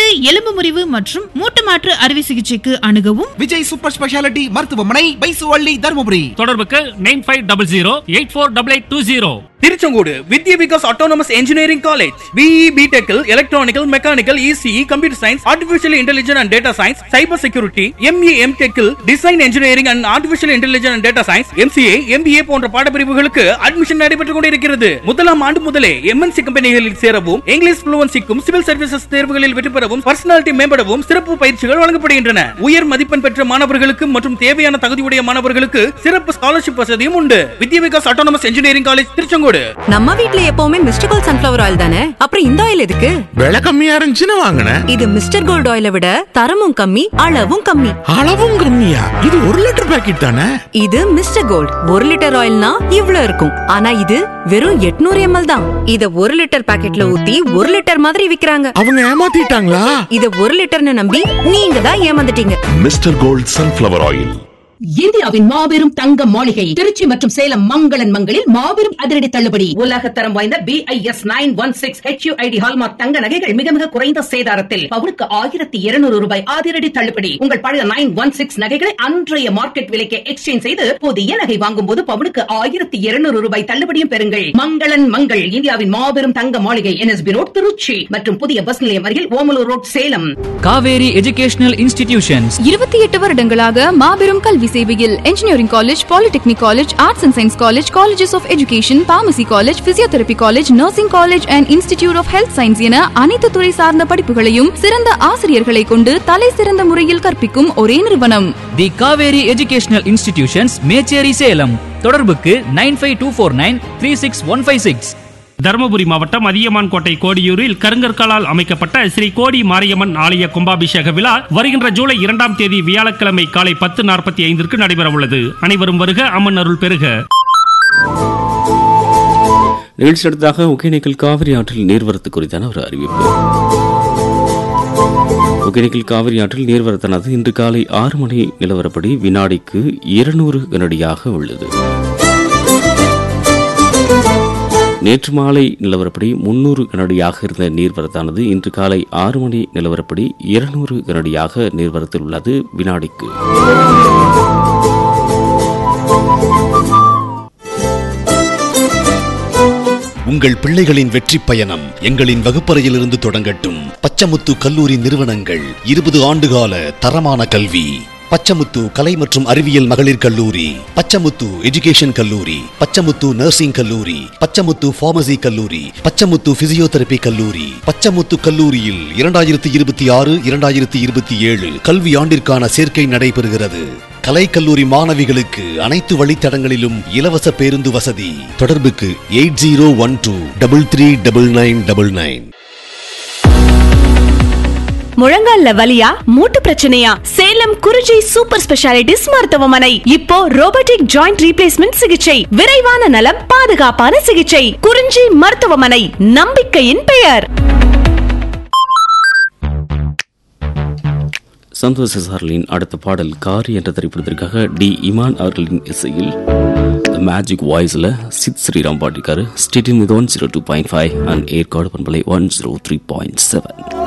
எலும்பு முறிவு மற்றும் மூட்டு மாற்று அறுவை சிகிச்சைக்கு அணுகவும் விஜய் சூப்பர் ஸ்பெஷாலிட்டி மருத்துவமனை, பைசுவள்ளி, தருமபுரி. தொடர்புக்கு 9500 திருச்செங்கோடு வித்யா Vikas autonomous engineering college. BE, பிடெக்கில் electronical, mechanical, ECE, computer science, artificial intelligence and data science, cyber security, ME, எம்டெக்கில் design engineering and artificial intelligence and data science, MCA, MBA போன்ற பாடப்பிரிவுகளுக்கு அட்மிஷன் நடைபெற்றுக் கொண்டிருக்கிறது. முதலாம் ஆண்டு முதலே எம்என்சி கம்பெனிகளில் சேரவும், English ஃப்ளூவன்சிக்கும், civil services தேர்வுகளில் வெற்றி பெறவும், பர்சனாலிட்டி மேம்படவும் சிறப்பு பயிற்சிகள் வழங்கப்படுகின்றன. உயர் மதிப்பெண் பெற்ற மாணவர்களுக்கு மற்றும் தேவையான தகுதியுடைய மாணவர்களுக்கு சிறப்பு ஸ்காலர்ஷிப் வசதியும் உண்டு. வித்யா Vikas autonomous engineering college, Tiruchengode. நம்ம வீட்ல எப்பவுமே மிஸ்டர் கோல்ட் சன்ஃபிளவர் ஆயில் தானே, அப்புறம் இந்த ஆயில் எதுக்கு? விலை கம்மியா இருந்துச்சுன்னு வாங்கினேன். இது மிஸ்டர் கோல்ட் ஆயிலை விட தரமும் கம்மி, அளவும் கம்மி. அளவும் கம்மியா? இது 1 லிட்டர் பாக்கெட் தானே. இது மிஸ்டர் கோல்ட் 1 லிட்டர் ஆயில்னா இவ்ளோ இருக்கும். ஆனா இது வெறும் 800 ml தான். இத 1 லிட்டர் பாக்கெட்ல ஊத்தி 1 லிட்டர் மாதிரி விக்கிறாங்க. அவங்க ஏமாத்திட்டாங்களா? இத 1 லிட்டர்னு நம்பி நீங்க தான் ஏமாந்துட்டீங்க. Mister gold sunflower oil. இந்தியாவின் மாபெரும் தங்க மாளிகை திருச்சி மற்றும் சேலம் மங்களன் மங்களில் மாபெரும் அதிரடி தள்ளுபடி. உலகத்தரம் வாய்ந்த BIS 916 HUID ஹால்மார்க் தங்க நகைகள் மிக மிக குறைந்த சேதாரத்தில் பவுனுக்கு 1200 ரூபாய் அதிரடி தள்ளுபடி. உங்கள் பழைய 916 நகைகளை அன்றைய மார்க்கெட் விலைக்கு எக்ஸ்சேஞ்ச் செய்து புதிய நகை வாங்கும் போது பவுனுக்கு 1200 ரூபாய் தள்ளுபடியும் பெறுங்கள். மங்களன் மங்கள் இந்தியாவின் மாபெரும் தங்க மாளிகை, NSB ரோட், திருச்சி மற்றும் புதிய பஸ் நிலையம் அருகில் Omalur road, Salem. Kaveri educational institutions 28 வருடங்களாக மாபெரும் கல்வி சேவையில் engineering college, polytechnic college, arts and science college, colleges of education, pharmacy college, physiotherapy college, nursing college and institute of health science என அனைத்து துறை சார்ந்த படிப்புகளையும் சிறந்த ஆசிரியர்களை கொண்டு தலை சிறந்த முறையில் கற்பிக்கும் ஒரே நிறுவனம் தி காவேரி எஜுகேஷனல் இன்ஸ்டிடியூஷன்ஸ், மேச்சேரி, சேலம். தொடர்புக்கு 9524936156. தருமபுரி மாவட்டம் அதியமான் கோட்டை கோடியூரில் கருங்கற்களால் அமைக்கப்பட்ட ஸ்ரீ கோடி மாரியம்மன் ஆலய கும்பாபிஷேக விழா வருகின்ற ஜூலை 2ஆம் தேதி வியாழக்கிழமை காலை 10:45 நடைபெற உள்ளது. அனைவரும் வருக, அம்மன் அருள் பெருக. நிகழ்ச்சி அடுத்ததாக ஒகேனக்கல் காவிரி ஆற்றில் நீர்வரத்து குறித்தான ஒரு அறிவிப்பு. ஒகேனக்கல் காவிரி ஆற்றில் நீர்வரத்தானது இன்று காலை 6 மணி நிலவரப்படி வினாடிக்கு 200 கனஅடியாக உள்ளது. நேற்று மாலை நிலவரப்படி 300 கனஅடியாக இருந்த நீர்வரத்தானது இன்று காலை 6 மணி நிலவரப்படி 200 கனஅடியாக நீர்வரத்தில் உள்ளது வினாடிக்கு. உங்கள் பிள்ளைகளின் வெற்றி பயணம் எங்களின் வகுப்பறையிலிருந்து தொடங்கட்டும். பச்சமுத்து கல்லூரி நிறுவனங்கள் 20 ஆண்டுகால தரமான கல்வி. பச்சமுத்து கலை மற்றும் அறிவியல் மகளிர் கல்லூரி, பச்சமுத்து எஜுகேஷன் கல்லூரி, பச்சமுத்து நர்சிங் கல்லூரி, பச்சமுத்து பார்மசி கல்லூரி, பச்சமுத்து பிசியோதெரபி கல்லூரி. பச்சமுத்து கல்லூரியில் 2026-2027 கல்வி ஆண்டிற்கான சேர்க்கை நடைபெறுகிறது. கலைக்கல்லூரி மாணவிகளுக்கு அனைத்து வழித்தடங்களிலும் இலவச பேருந்து வசதி. தொடர்புக்கு 8012339999. முழங்கால்ல வலியா, மூட்டு பிரச்சனையா? சேலம் குறிஞ்சி சூப்பர் ஸ்பெஷாலிட்டிஸ் மருத்துவமனை இப்போ ரோபோட்டிக் ஜாயிண்ட் ரீப்ளேஸ்மெண்ட் சிகிச்சை, விரைவான நலம், பாதுகாப்பான சிகிச்சை. குறிஞ்சி மருத்துவமனை, நம்பிக்கையின் பெயர். சந்தோஷ சார்லின் அடுத்த பாடல் காரி என்ற திரைப்படத்திற்காக டி இமான் அவர்களின் இசையில் மேஜிக் வாய்ஸ்ல சித் ஸ்ரீராம் பாடிக்காரு. ஸ்டேடியம் 102.5 அண்ட் ஏற்காடு பண்பலை 103.7.